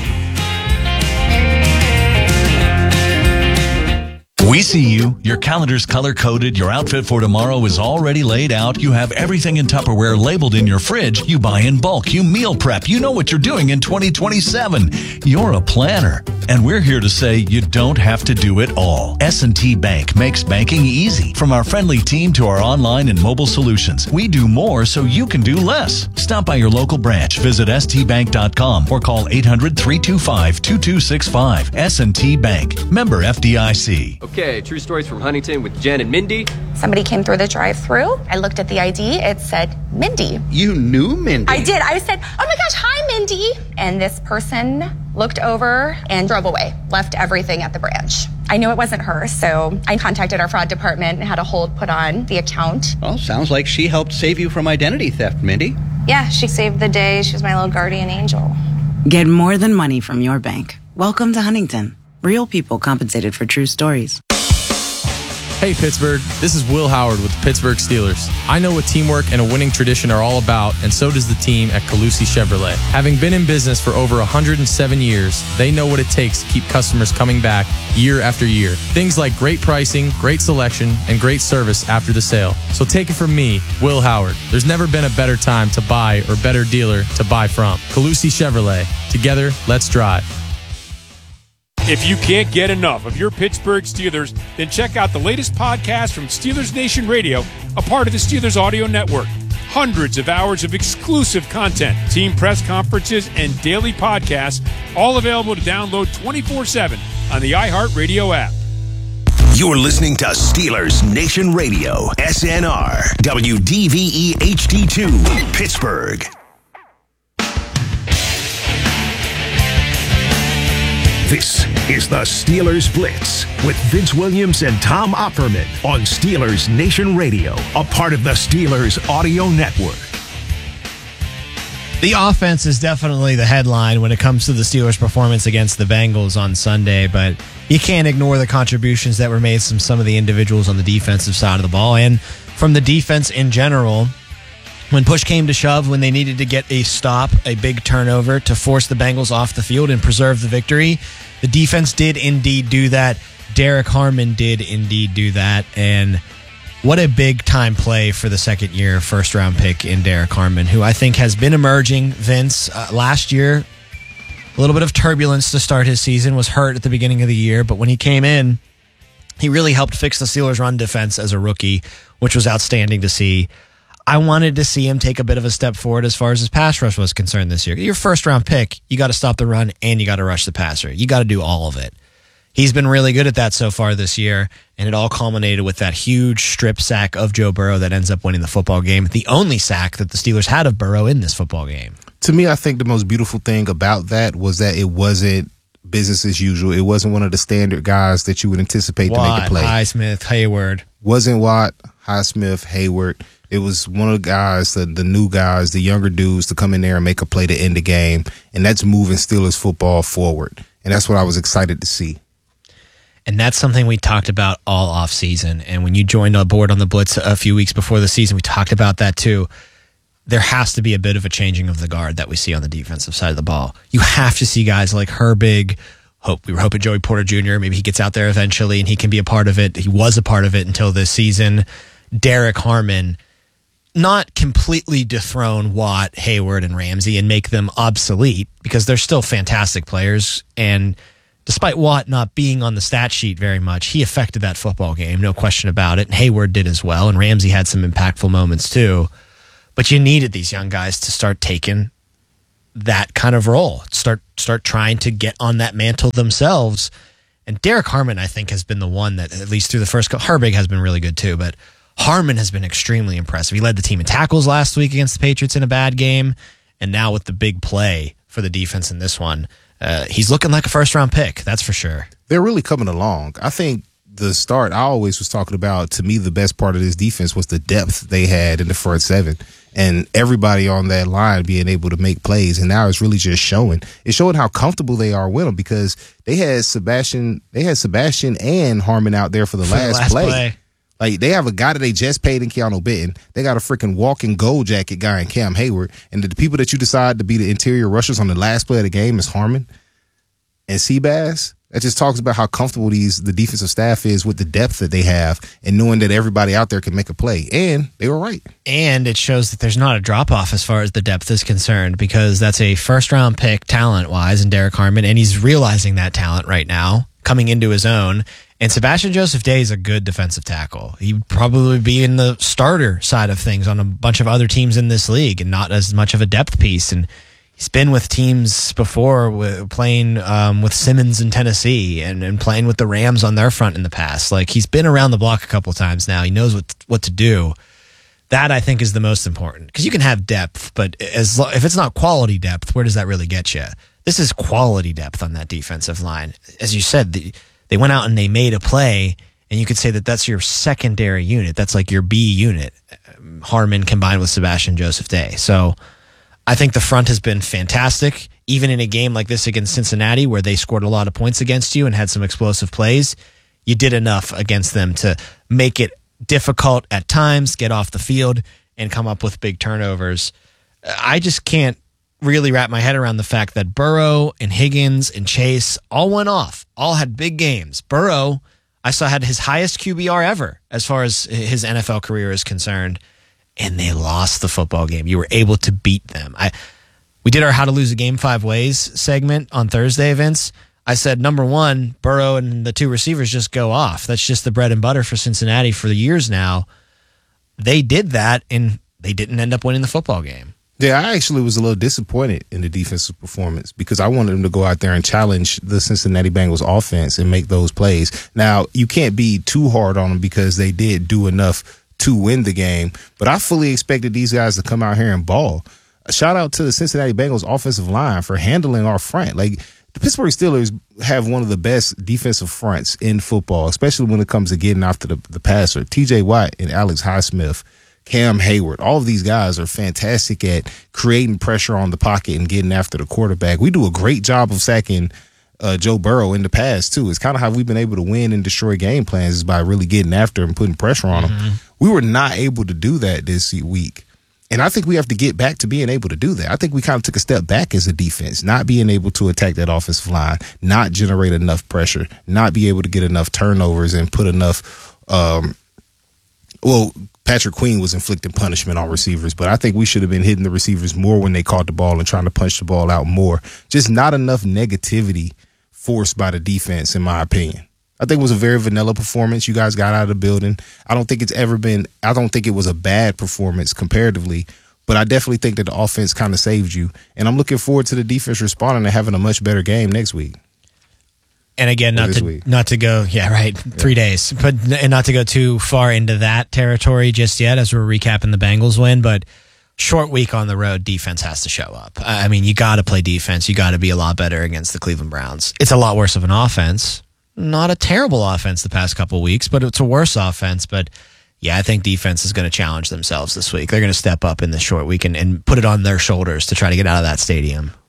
We see you. Your calendar's color-coded. Your outfit for tomorrow is already laid out. You have everything in Tupperware labeled in your fridge. You buy in bulk. You meal prep. You know what you're doing in 2027. You're a planner. And we're here to say you don't have to do it all. S&T Bank makes banking easy. From our friendly team to our online and mobile solutions, we do more so you can do less. Stop by your local branch. Visit stbank.com or call 800-325-2265. S&T Bank. Member FDIC. Okay, true stories from Huntington with Jen and Mindy. Somebody came through the drive-thru. I looked at the ID. It said Mindy. You knew Mindy? I did. I said, oh my gosh, hi, Mindy. And this person looked over and drove away, left everything at the branch. I knew it wasn't her, so I contacted our fraud department and had a hold put on the account. Well, sounds like she helped save you from identity theft, Mindy. Yeah, she saved the day. She was my little guardian angel. Get more than money from your bank. Welcome to Huntington. Real people compensated for true stories. Hey Pittsburgh, this is Will Howard with the Pittsburgh Steelers. I know what teamwork and a winning tradition are all about, and so does the team at Calusi Chevrolet. Having been in business for over 107 years, they know what it takes to keep customers coming back year after year. Things like great pricing, great selection, and great service after the sale. So take it from me, Will Howard. There's never been a better time to buy or better dealer to buy from. Calusi Chevrolet. Together, let's drive. If you can't get enough of your Pittsburgh Steelers, then check out the latest podcast from Steelers Nation Radio, a part of the Steelers Audio Network. Hundreds of hours of exclusive content, team press conferences, and daily podcasts, all available to download 24/7 on the iHeartRadio app. You're listening to Steelers Nation Radio, SNR, WDVE HD2, Pittsburgh. This is the Steelers Blitz with Vince Williams and Tom Opperman on Steelers Nation Radio, a part of the Steelers Audio Network. The offense is definitely the headline when it comes to the Steelers' performance against the Bengals on Sunday, but you can't ignore the contributions that were made from some of the individuals on the defensive side of the ball and from the defense in general. When push came to shove, when they needed to get a stop, a big turnover to force the Bengals off the field and preserve the victory, the defense did indeed do that. Derek Harmon did indeed do that. And what a big-time play for the second-year first-round pick in Derek Harmon, who I think has been emerging, Vince. Last year, a little bit of turbulence to start his season, was hurt at the beginning of the year, but when he came in, he really helped fix the Steelers' run defense as a rookie, which was outstanding to see. I wanted to see him take a bit of a step forward as far as his pass rush was concerned this year. Your first-round pick, you got to stop the run and you got to rush the passer. You got to do all of it. He's been really good at that so far this year, and it all culminated with that huge strip sack of Joe Burrow that ends up winning the football game. The only sack that the Steelers had of Burrow in this football game. To me, I think the most beautiful thing about that was that it wasn't business as usual. It wasn't one of the standard guys that you would anticipate to make a play. Highsmith, Hayward. Wasn't Watt, Highsmith, Hayward. It was one of the guys, the new guys, the younger dudes to come in there and make a play to end the game. And that's moving Steelers football forward. And that's what I was excited to see. And that's something we talked about all offseason. And when you joined on board on the Blitz a few weeks before the season, we talked about that too. There has to be a bit of a changing of the guard that we see on the defensive side of the ball. You have to see guys like Herbig. We were hoping Joey Porter Jr., maybe he gets out there eventually and he can be a part of it. He was a part of it until this season. Derek Harmon, not completely dethrone Watt, Hayward, and Ramsey and make them obsolete, because they're still fantastic players. And despite Watt not being on the stat sheet very much, he affected that football game, no question about it. And Hayward did as well, and Ramsey had some impactful moments too. But you needed these young guys to start taking that kind of role, start trying to get on that mantle themselves. And Derek Harmon, I think, has been the one that, at least through the first couple, Herbig has been really good too, but Harmon has been extremely impressive. He led the team in tackles last week against the Patriots in a bad game, and now with the big play for the defense in this one, he's looking like a first-round pick, that's for sure. They're really coming along. I think the start I always was talking about, to me, the best part of this defense was the depth they had in the front seven. And everybody on that line being able to make plays. And now it's really just showing. It's showing how comfortable they are with them, because they had Sebastian and Harmon out there for the last play. Like, they have a guy that they just paid in Keanu Benton. They got a freaking walking gold jacket guy in Cam Hayward. And the people that you decide to be the interior rushers on the last play of the game is Harmon and Seabass. That just talks about how comfortable the defensive staff is with the depth that they have and knowing that everybody out there can make a play. And they were right. And it shows that there's not a drop-off as far as the depth is concerned, because that's a first-round pick talent-wise in Derek Harmon, and he's realizing that talent right now, coming into his own. And Sebastian Joseph Day is a good defensive tackle. He'd probably be in the starter side of things on a bunch of other teams in this league and not as much of a depth piece. And he's been with teams before, playing with Simmons in Tennessee and playing with the Rams on their front in the past. Like, he's been around the block a couple of times now. He knows what to do. That, I think, is the most important, because you can have depth, but if it's not quality depth, where does that really get you? This is quality depth on that defensive line. As you said, they went out and they made a play, and you could say that that's your secondary unit. That's like your B unit, Harmon combined with Sebastian Joseph Day. So I think the front has been fantastic. Even in a game like this against Cincinnati, where they scored a lot of points against you and had some explosive plays, you did enough against them to make it difficult at times, get off the field, and come up with big turnovers. I just can't really wrap my head around the fact that Burrow and Higgins and Chase all went off, all had big games. Burrow, I saw, had his highest QBR ever as far as his NFL career is concerned, and they lost the football game. You were able to beat them. We did our How to Lose a Game 5 Ways segment on Thursday, Vince. I said, number one, Burrow and the two receivers just go off. That's just the bread and butter for Cincinnati for the years now. They did that, and they didn't end up winning the football game. Yeah, I actually was a little disappointed in the defensive performance, because I wanted them to go out there and challenge the Cincinnati Bengals offense and make those plays. Now, you can't be too hard on them, because they did do enough to win the game, but I fully expected these guys to come out here and ball. A shout out to the Cincinnati Bengals offensive line for handling our front. Like, the Pittsburgh Steelers have one of the best defensive fronts in football, especially when it comes to getting after the passer. TJ Watt and Alex Highsmith, Cam Hayward, all of these guys are fantastic at creating pressure on the pocket and getting after the quarterback. We do a great job of sacking Joe Burrow in the past, too. It's kind of how we've been able to win and destroy game plans, is by really getting after and putting pressure on them. We were not able to do that this week. And I think we have to get back to being able to do that. I think we kind of took a step back as a defense, not being able to attack that offensive line, not generate enough pressure, not be able to get enough turnovers and put enough Patrick Queen was inflicting punishment on receivers, but I think we should have been hitting the receivers more when they caught the ball and trying to punch the ball out more. Just not enough negativity forced by the defense, in my opinion. I think it was a very vanilla performance. You guys got out of the building. I don't think it was a bad performance comparatively, but I definitely think that the offense kind of saved you. And I'm looking forward to the defense responding and having a much better game next week. And again, not to go, 3 days, and not to go too far into that territory just yet as we're recapping the Bengals win, but short week on the road, defense has to show up. I mean, you got to play defense. You got to be a lot better against the Cleveland Browns. It's a lot worse of an offense. Not a terrible offense the past couple weeks, but it's a worse offense. But yeah, I think defense is going to challenge themselves this week. They're going to step up in this short week and put it on their shoulders to try to get out of that stadium.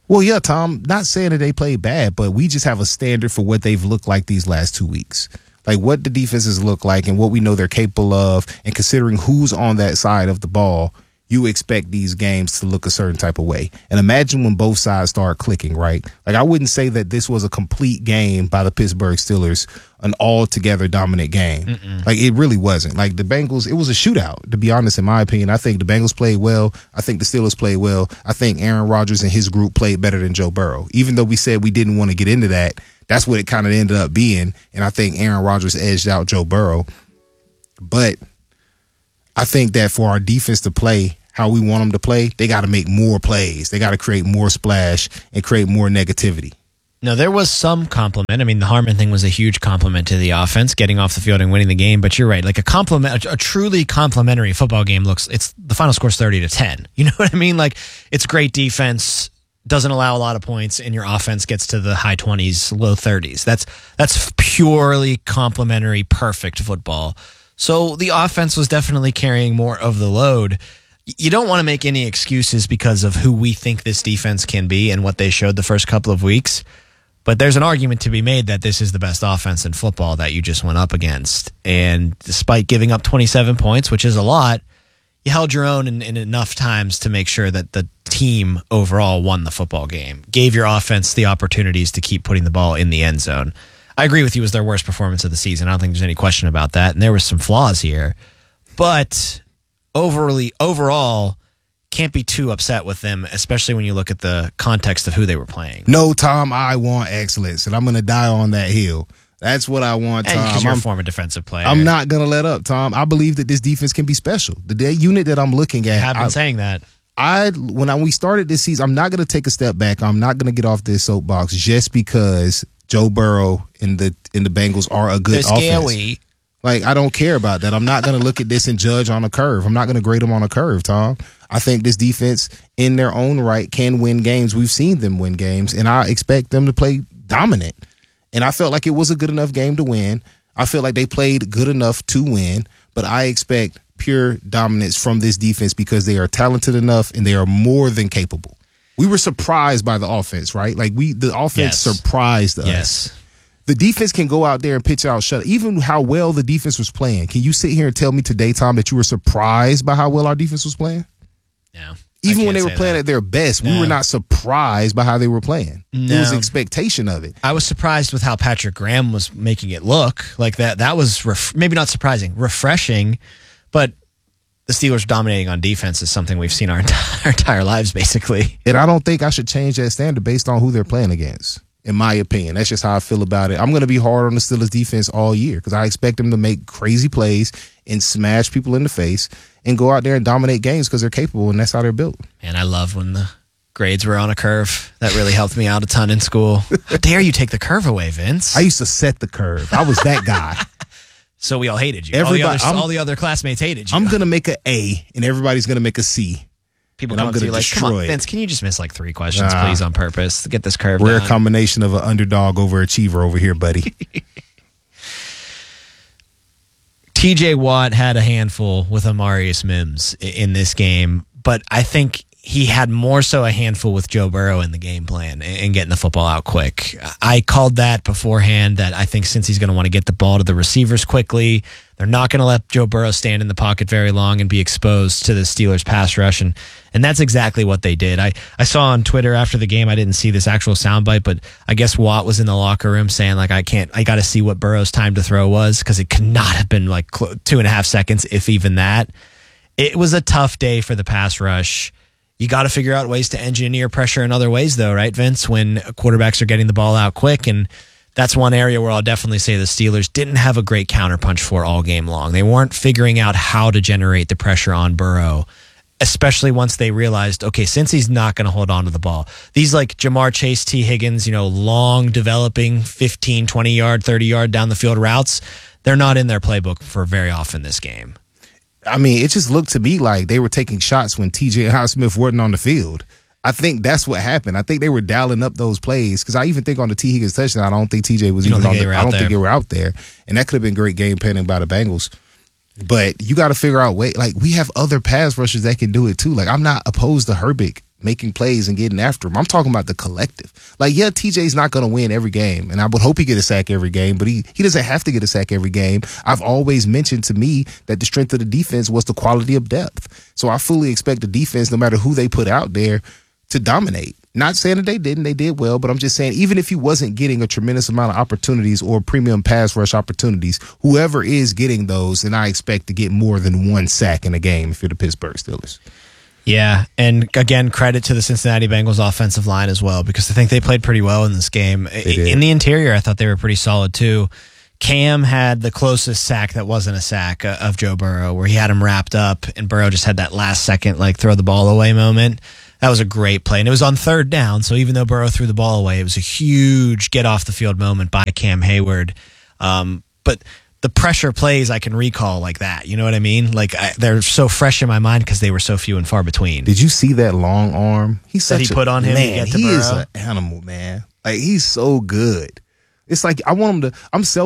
Well, yeah, Tom, not saying that they played bad, but we just have a standard for what they've looked like these last 2 weeks. Like what the defenses look like and what we know they're capable of, and considering who's on that side of the ball, you expect these games to look a certain type of way. And imagine when both sides start clicking, right? Like I wouldn't say that this was a complete game by the Pittsburgh Steelers, an altogether dominant game. Mm-mm. Like it really wasn't. Like the Bengals, it was a shootout, to be honest, in my opinion. I think the Bengals played well. I think the Steelers played well. I think Aaron Rodgers and his group played better than Joe Burrow. Even though we said we didn't want to get into that, that's what it kind of ended up being. And I think Aaron Rodgers edged out Joe Burrow. But I think that for our defense to play how we want them to play, they got to make more plays. They got to create more splash and create more negativity. No, there was some compliment. I mean, the Harmon thing was a huge compliment to the offense, getting off the field and winning the game. But you're right. Like a truly complimentary football game it's the final score's 30-10. You know what I mean? Like it's great defense, doesn't allow a lot of points, and your offense gets to the high 20s, low 30s. That's purely complimentary, perfect football. So the offense was definitely carrying more of the load. You don't want to make any excuses because of who we think this defense can be and what they showed the first couple of weeks. But there's an argument to be made that this is the best offense in football that you just went up against. And despite giving up 27 points, which is a lot, you held your own in enough times to make sure that the team overall won the football game, gave your offense the opportunities to keep putting the ball in the end zone. I agree with you, it was their worst performance of the season. I don't think there's any question about that. And there was some flaws here. But overall, can't be too upset with them, especially when you look at the context of who they were playing. No, Tom, I want excellence, and I'm going to die on that hill. That's what I want, Tom. Because you're a former defensive player. I'm not going to let up, Tom. I believe that this defense can be special. The unit that I'm looking at. I have been saying that. When we started this season, I'm not going to take a step back. I'm not going to get off this soapbox just because Joe Burrow and the Bengals are a good offense. Scary. Like, I don't care about that. I'm not going to look at this and judge on a curve. I'm not going to grade them on a curve, Tom. I think this defense, in their own right, can win games. We've seen them win games, and I expect them to play dominant. And I felt like it was a good enough game to win. I feel like they played good enough to win, but I expect pure dominance from this defense because they are talented enough and they are more than capable. We were surprised by the offense, right? Like the offense surprised us. Yes. The defense can go out there and pitch out shut. Even how well the defense was playing. Can you sit here and tell me today, Tom, that you were surprised by how well our defense was playing? No. Even when they were playing at their best, we were not surprised by how they were playing. No. There was expectation of it. I was surprised with how Patrick Graham was making it look like that. That was maybe not surprising, refreshing, but the Steelers dominating on defense is something we've seen our entire lives, basically. And I don't think I should change that standard based on who they're playing against, in my opinion. That's just how I feel about it. I'm going to be hard on the Steelers defense all year because I expect them to make crazy plays and smash people in the face and go out there and dominate games because they're capable, and that's how they're built. And I love when the grades were on a curve. That really helped me out a ton in school. How dare you take the curve away, Vince? I used to set the curve. I was that guy. So we all hated you. All the other classmates hated you. I'm going to make an A, and everybody's going to make a C. People come up to you like, come on, Vince, can you just miss like 3 questions, please, on purpose to get this curve We're down? A combination of an underdog overachiever over here, buddy. TJ Watt had a handful with Amarius Mims in this game, but I think he had more so a handful with Joe Burrow in the game plan and getting the football out quick. I called that beforehand, that I think since he's going to want to get the ball to the receivers quickly, they're not going to let Joe Burrow stand in the pocket very long and be exposed to the Steelers pass rush. And that's exactly what they did. I saw on Twitter after the game, I didn't see this actual soundbite, but I guess Watt was in the locker room saying, like, I got to see what Burrow's time to throw was, because it could not have been like 2.5 seconds, if even that. It was a tough day for the pass rush. You got to figure out ways to engineer pressure in other ways, though, right, Vince, when quarterbacks are getting the ball out quick. And that's one area where I'll definitely say the Steelers didn't have a great counterpunch for all game long. They weren't figuring out how to generate the pressure on Burrow, especially once they realized, okay, since he's not going to hold on to the ball. These like Jamar Chase, T. Higgins, long developing 15, 20-yard, 30-yard down the field routes, they're not in their playbook for very often this game. I mean, it just looked to me like they were taking shots when TJ Highsmith wasn't on the field. I think that's what happened. I think they were dialing up those plays, because I even think on the T. Higgins touchdown, I don't think TJ was even on there. I don't think they were out there. And that could have been great game planning by the Bengals. But you got to figure out we have other pass rushers that can do it too. Like, I'm not opposed to Herbig making plays and getting after him. I'm talking about the collective. Like, yeah, TJ's not going to win every game, and I would hope he get a sack every game, but he doesn't have to get a sack every game. I've always mentioned to me that the strength of the defense was the quality of depth. So I fully expect the defense, no matter who they put out there, to dominate. Not saying that they didn't. They did well, but I'm just saying, even if he wasn't getting a tremendous amount of opportunities or premium pass rush opportunities, whoever is getting those, then I expect to get more than one sack in a game if you're the Pittsburgh Steelers. Yeah, and again, credit to the Cincinnati Bengals offensive line as well, because I think they played pretty well in this game. In the interior, I thought they were pretty solid too. Cam had the closest sack that wasn't a sack of Joe Burrow, where he had him wrapped up, and Burrow just had that last second, like, throw the ball away moment. That was a great play, and it was on third down, so even though Burrow threw the ball away, it was a huge get-off-the-field moment by Cam Hayward. But the pressure plays I can recall like that, you know what I mean? Like, they're so fresh in my mind because they were so few and far between. Did you see that long arm? He put on him man, to get to he Burrow? Is an animal, man. Like, he's so good. It's like, I want him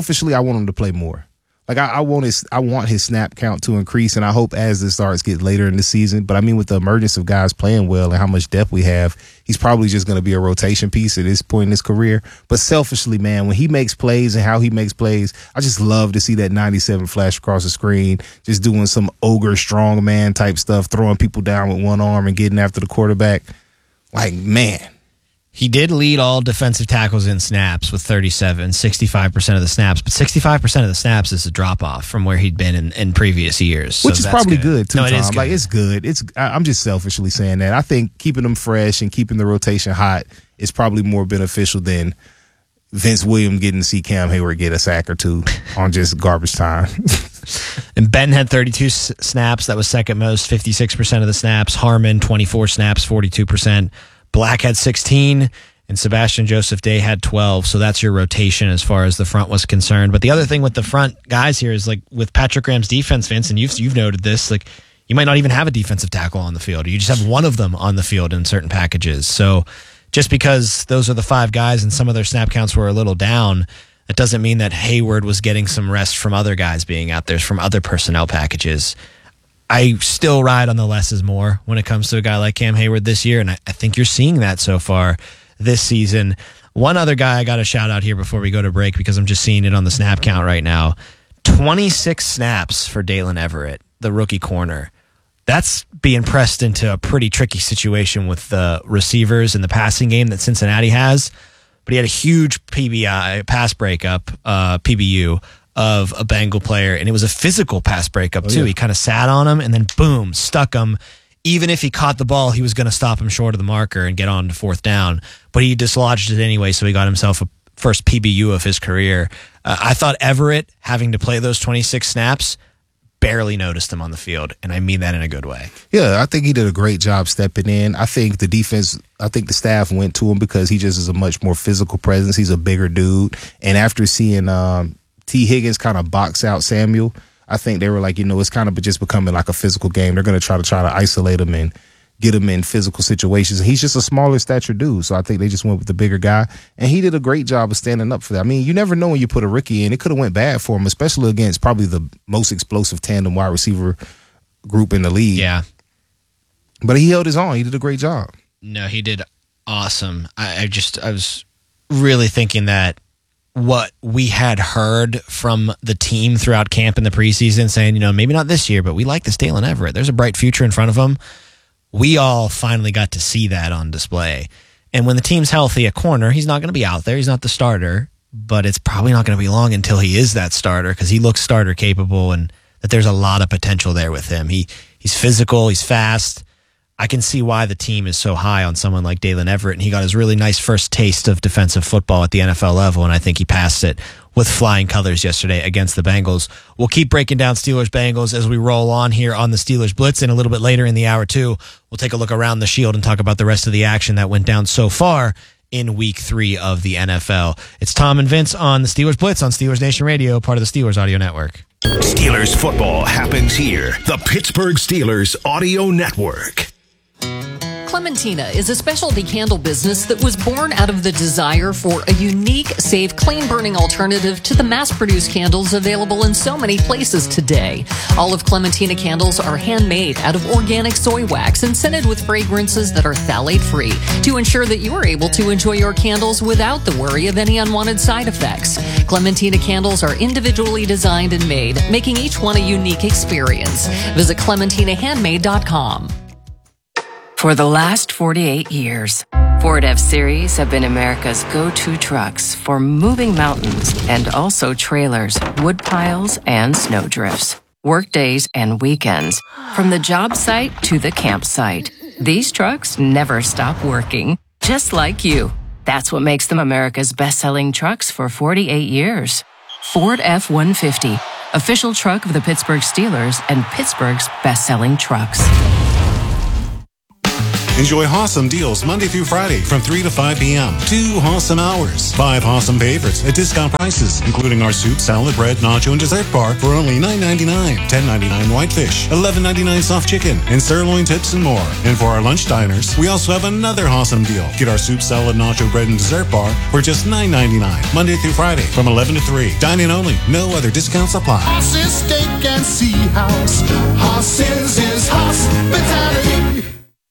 to play more. Like, I want his snap count to increase, and I hope as this starts get later in the season. But I mean, with the emergence of guys playing well and how much depth we have, he's probably just going to be a rotation piece at this point in his career. But selfishly, man, when he makes plays and how he makes plays, I just love to see that 97 flash across the screen, just doing some ogre strongman type stuff, throwing people down with one arm and getting after the quarterback. Like, man. He did lead all defensive tackles in snaps with 37, 65% of the snaps. But 65% of the snaps is a drop-off from where he'd been in previous years. Which is probably good, too, no, Tom. it is good. Like, it's good. I'm just selfishly saying that. I think keeping them fresh and keeping the rotation hot is probably more beneficial than Vince Williams getting to see Cam Hayward get a sack or two on just garbage time. And Ben had 32 snaps. That was second most, 56% of the snaps. Harmon, 24 snaps, 42%. Black had 16, and Sebastian Joseph Day had 12. So that's your rotation as far as the front was concerned. But the other thing with the front guys here is, like, with Patrick Graham's defense, Vince, and you've noted this, like, you might not even have a defensive tackle on the field. You just have one of them on the field in certain packages. So just because those are the five guys and some of their snap counts were a little down, that doesn't mean that Hayward was getting some rest from other guys being out there, from other personnel packages. I still ride on the less is more when it comes to a guy like Cam Hayward this year, and I think you're seeing that so far this season. One other guy I got to shout out here before we go to break, because I'm just seeing it on the snap count right now. 26 snaps for Dalen Everett, the rookie corner. That's being pressed into a pretty tricky situation with the receivers and the passing game that Cincinnati has. But he had a huge PBI, pass breakup, PBU, of a Bengal player, and it was a physical pass breakup too. Yeah. He kind of sat on him and then boom, stuck him. Even if he caught the ball, he was going to stop him short of the marker and get on to fourth down, but he dislodged it anyway, so he got himself a first PBU of his career. I thought Everett, having to play those 26 snaps, barely noticed him on the field, and I mean that in a good way. Yeah, I think he did a great job stepping in. I think the staff went to him because he just is a much more physical presence. He's a bigger dude, and after seeing T. Higgins kind of box out Samuel, I think they were like, it's kind of just becoming like a physical game. They're going to try to isolate him and get him in physical situations. And he's just a smaller stature dude, so I think they just went with the bigger guy. And he did a great job of standing up for that. I mean, you never know when you put a rookie in. It could have went bad for him, especially against probably the most explosive tandem wide receiver group in the league. Yeah. But he held his own. He did a great job. No, he did awesome. I was really thinking that what we had heard from the team throughout camp in the preseason, saying, maybe not this year, but we like this Dalen Everett. There's a bright future in front of him. We all finally got to see that on display. And when the team's healthy at corner, he's not going to be out there. He's not the starter, but it's probably not going to be long until he is that starter, because he looks starter capable, and that there's a lot of potential there with him. He's physical. He's fast. I can see why the team is so high on someone like Dalen Everett, and he got his really nice first taste of defensive football at the NFL level, and I think he passed it with flying colors yesterday against the Bengals. We'll keep breaking down Steelers-Bengals as we roll on here on the Steelers Blitz, and a little bit later in the hour, too, we'll take a look around the Shield and talk about the rest of the action that went down so far in Week 3 of the NFL. It's Tom and Vince on the Steelers Blitz on Steelers Nation Radio, part of the Steelers Audio Network. Steelers football happens here. The Pittsburgh Steelers Audio Network. Clementina is a specialty candle business that was born out of the desire for a unique, safe, clean-burning alternative to the mass-produced candles available in so many places today. All of Clementina candles are handmade out of organic soy wax and scented with fragrances that are phthalate-free to ensure that you are able to enjoy your candles without the worry of any unwanted side effects. Clementina candles are individually designed and made, making each one a unique experience. Visit ClementinaHandmade.com. For the last 48 years, Ford F-Series have been America's go-to trucks for moving mountains and also trailers, wood piles, and snow drifts. Work days and weekends, from the job site to the campsite. These trucks never stop working, just like you. That's what makes them America's best-selling trucks for 48 years. Ford F-150, official truck of the Pittsburgh Steelers and Pittsburgh's best-selling trucks. Enjoy awesome deals Monday through Friday from 3 to 5 p.m. 2 awesome hours. 5 awesome favorites at discount prices, including our soup, salad, bread, nacho, and dessert bar for only $9.99. $10.99 whitefish, $11.99 soft chicken, and sirloin tips and more. And for our lunch diners, we also have another awesome deal. Get our soup, salad, nacho, bread, and dessert bar for just $9.99. Monday through Friday from 11 to 3. Dine-in only. No other discounts apply. Horses, steak, and sea house. Horses is hospitality.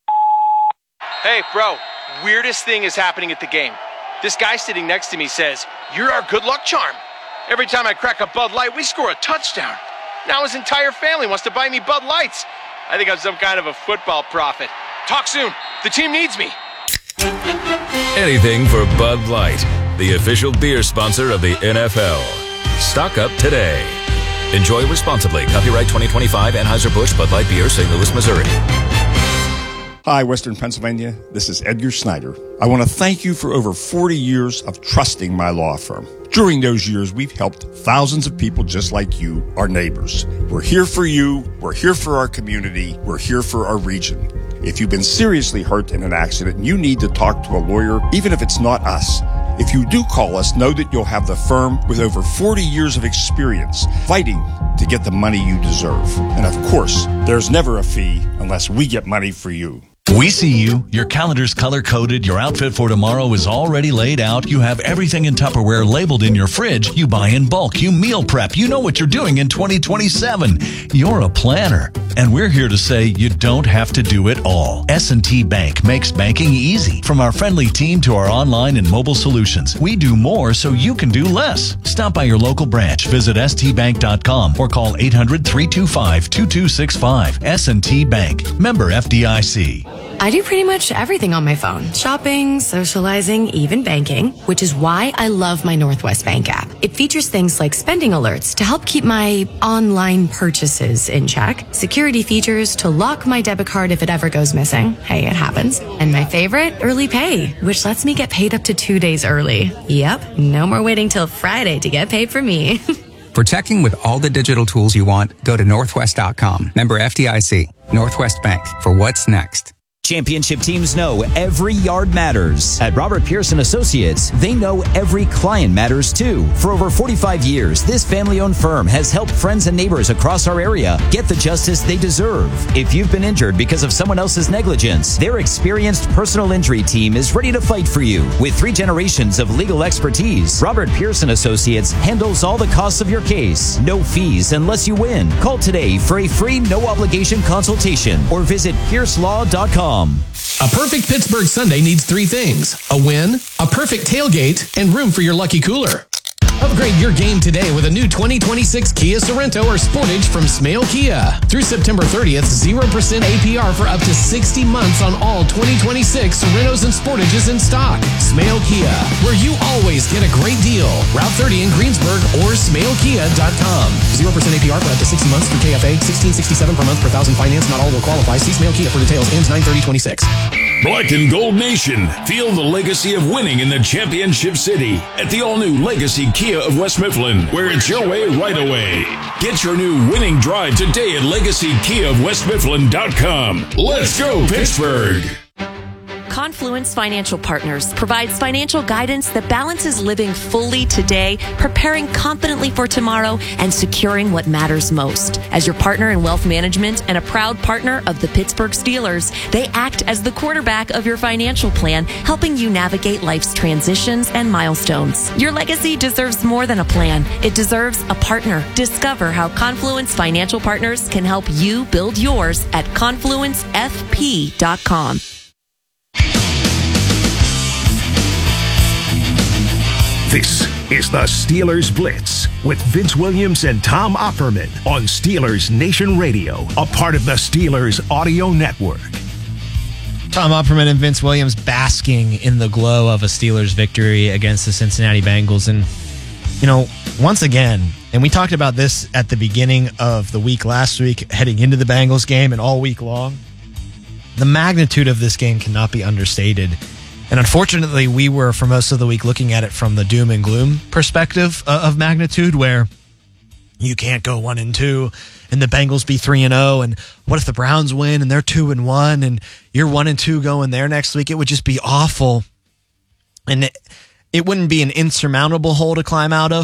Hey, bro, weirdest thing is happening at the game. This guy sitting next to me says, "You're our good luck charm." Every time I crack a Bud Light, we score a touchdown. Now his entire family wants to buy me Bud Lights. I think I'm some kind of a football prophet. Talk soon. The team needs me. Anything for Bud Light, the official beer sponsor of the NFL. Stock up today. Enjoy responsibly. Copyright 2025 Anheuser-Busch Bud Light Beer, St. Louis, Missouri. Hi, Western Pennsylvania. This is Edgar Snyder. I want to thank you for over 40 years of trusting my law firm. During those years, we've helped thousands of people just like you, our neighbors. We're here for you. We're here for our community. We're here for our region. If you've been seriously hurt in an accident and you need to talk to a lawyer, even if it's not us, if you do call us, know that you'll have the firm with over 40 years of experience fighting to get the money you deserve. And of course, there's never a fee unless we get money for you. We see you. Your calendar's color-coded. Your outfit for tomorrow is already laid out. You have everything in Tupperware labeled in your fridge. You buy in bulk. You meal prep. You know what you're doing in 2027. You're a planner. And we're here to say you don't have to do it all. S&T Bank makes banking easy. From our friendly team to our online and mobile solutions, we do more so you can do less. Stop by your local branch. Visit stbank.com or call 800-325-2265. S&T Bank. Member FDIC. I do pretty much everything on my phone. Shopping, socializing, even banking, which is why I love my Northwest Bank app. It features things like spending alerts to help keep my online purchases in check, security features to lock my debit card if it ever goes missing. Hey, it happens. And my favorite, early pay, which lets me get paid up to 2 days early. Yep, no more waiting till Friday to get paid for me. For checking with all the digital tools you want, go to Northwest.com. Member FDIC. Northwest Bank. For what's next. Championship teams know every yard matters. At Robert Pearson Associates, they know every client matters too. For over 45 years, this family-owned firm has helped friends and neighbors across our area get the justice they deserve. If you've been injured because of someone else's negligence, their experienced personal injury team is ready to fight for you. With 3 generations of legal expertise, Robert Pearson Associates handles all the costs of your case. No fees unless you win. Call today for a free no-obligation consultation or visit piercelaw.com. A perfect Pittsburgh Sunday needs 3 things: a win, a perfect tailgate, and room for your lucky cooler. Upgrade your game today with a new 2026 Kia Sorento or Sportage from Smale Kia. Through September 30th, 0% APR for up to 60 months on all 2026 Sorentos and Sportages in stock. Smale Kia, where you always get a great deal. Route 30 in Greensburg or smalekia.com. 0% APR for up to 60 months through KFA. $16.67 per month per thousand finance. Not all will qualify. See Smale Kia for details. Ends 9/30/26. Black and Gold Nation, feel the legacy of winning in the championship city at the all-new Legacy Kia of West Mifflin, where it's your way right away. Get your new winning drive today at LegacyKiaofWestMifflin.com. Let's go, Pittsburgh! Confluence Financial Partners provides financial guidance that balances living fully today, preparing confidently for tomorrow, and securing what matters most. As your partner in wealth management and a proud partner of the Pittsburgh Steelers, they act as the quarterback of your financial plan, helping you navigate life's transitions and milestones. Your legacy deserves more than a plan. It deserves a partner. Discover how Confluence Financial Partners can help you build yours at confluencefp.com. This is the Steelers Blitz with Vince Williams and Tom Opperman on Steelers Nation Radio, a part of the Steelers Audio Network. Tom Opperman and Vince Williams basking in the glow of a Steelers victory against the Cincinnati Bengals. And, you know, once again, and we talked about this at the beginning of the week last week, heading into the Bengals game and all week long, the magnitude of this game cannot be understated. And unfortunately, we were, for most of the week, looking at it from the doom and gloom perspective of magnitude, where you can't go 1-2 and the Bengals be 3-0. And what if the Browns win and they're 2-1 and you're 1-2 going there next week? It would just be awful. And it wouldn't be an insurmountable hole to climb out of.